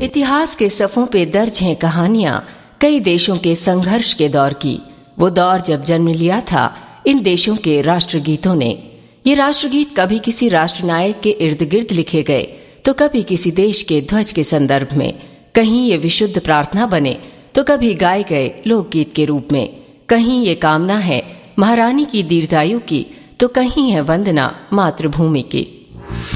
इतिहास के सफ़ों पे दर्ज हैं कहानियां कई देशों के संघर्ष के दौर की। वो दौर जब जन्म लिया था इन देशों के राष्ट्रगीतों ने। ये राष्ट्रगीत कभी किसी राष्ट्रनायक के इर्द गिर्द लिखे गए तो कभी किसी देश के ध्वज के संदर्भ में, कहीं ये विशुद्ध प्रार्थना बने तो कभी गाए गए लोकगीत के रूप में। कहीं ये कामना है महारानी की दीर्घायु की तो कहीं है वंदना मातृभूमि की।